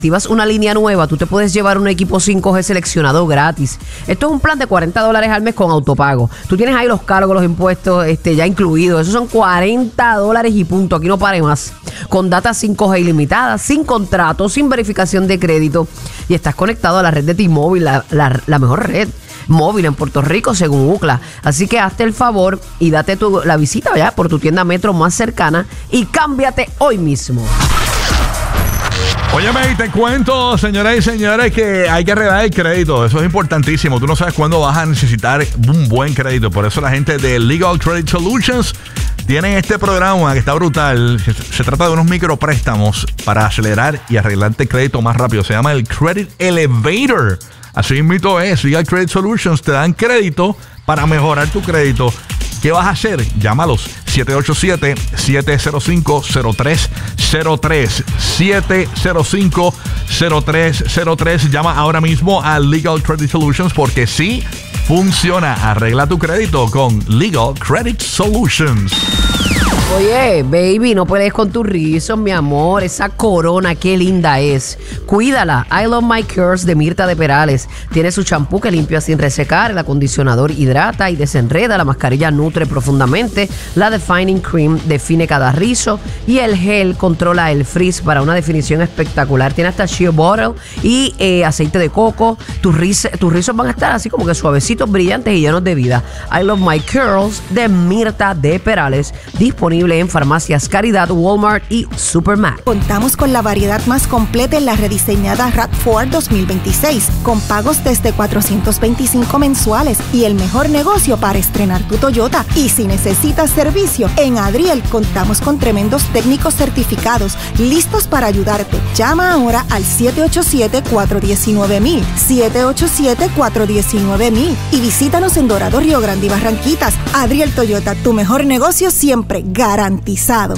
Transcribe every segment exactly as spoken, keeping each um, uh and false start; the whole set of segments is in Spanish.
activas una línea nueva, tú te puedes llevar un equipo cinco G seleccionado gratis. Esto es un plan de cuarenta dólares al mes con autopago. Tú tienes ahí los cargos, los impuestos este, ya incluidos. Esos son cuarenta dólares y punto. Aquí no pare más. Con data cinco G ilimitada, sin contrato, sin verificación de crédito. Y estás conectado a la red de T-Mobile, la, la, la mejor red móvil en Puerto Rico según U C L A. Así que hazte el favor y date tu, la visita ya por tu tienda Metro más cercana y cámbiate hoy mismo. Óyeme, y te cuento, señoras y señores, que hay que arreglar el crédito. Eso es importantísimo. Tú no sabes cuándo vas a necesitar un buen crédito. Por eso la gente de Legal Credit Solutions tienen este programa que está brutal. Se, se trata de unos micropréstamos para acelerar y arreglarte el crédito más rápido. Se llama el Credit Elevator. Así mismo es. Legal Credit Solutions te dan crédito para mejorar tu crédito. ¿Qué vas a hacer? Llámalos siete ocho siete, siete cero cinco, cero tres cero tres siete cero cinco, cero tres cero tres. Llama ahora mismo a Legal Credit Solutions porque sí funciona. Arregla tu crédito con Legal Credit Solutions. Oye, baby, no pelees con tus rizos, mi amor. Esa corona, qué linda es. Cuídala. I Love My Curls de Mirta de Perales. Tiene su champú que limpia sin resecar, el acondicionador hidrata y desenreda, la mascarilla nutre profundamente, la Defining Cream define cada rizo y el gel controla el frizz para una definición espectacular. Tiene hasta Shea Butter y eh, aceite de coco. Tus, riz, tus rizos van a estar así como que suavecitos, brillantes y llenos de vida. I Love My Curls de Mirta de Perales. Disponible en farmacias Caridad, Walmart y Supermac. Contamos con la variedad más completa en la rediseñada RAV cuatro dos mil veintiséis, con pagos desde cuatrocientos veinticinco mensuales y el mejor negocio para estrenar tu Toyota. Y si necesitas servicio, en Adriel contamos con tremendos técnicos certificados listos para ayudarte. Llama ahora al siete ocho siete, cuatro uno nueve mil, siete ocho siete, cuatro uno nueve mil y visítanos en Dorado, Río Grande y Barranquitas. Adriel Toyota, tu mejor negocio siempre garantizado.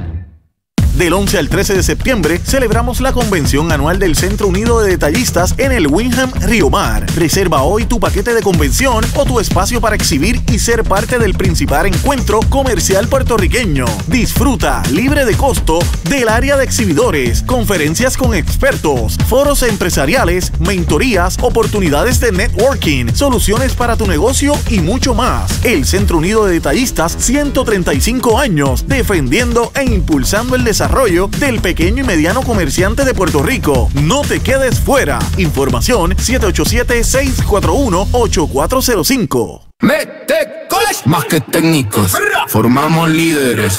Del once al trece de septiembre celebramos la convención anual del Centro Unido de Detallistas en el Wyndham Río Mar. Reserva hoy tu paquete de convención o tu espacio para exhibir y ser parte del principal encuentro comercial puertorriqueño. Disfruta libre de costo del área de exhibidores, conferencias con expertos, foros empresariales, mentorías, oportunidades de networking, soluciones para tu negocio y mucho más. El Centro Unido de Detallistas, ciento treinta y cinco años defendiendo e impulsando el desarrollo del pequeño y mediano comerciante de Puerto Rico. No te quedes fuera. Información siete ocho siete, seis cuatro uno, ocho cuatro cero cinco. Mete College, más que técnicos, formamos líderes.